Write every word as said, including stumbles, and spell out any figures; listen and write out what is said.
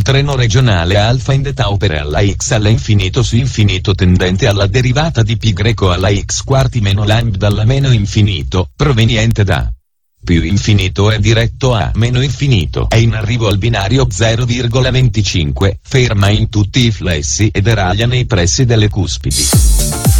treno regionale alfa in theta opera alla x all'infinito su infinito tendente alla derivata di pi greco alla x quarti meno lambda alla meno infinito, proveniente da più infinito è diretto a meno infinito. È in arrivo al binario zero virgola venticinque, ferma in tutti i flessi e deraglia nei pressi delle cuspidi.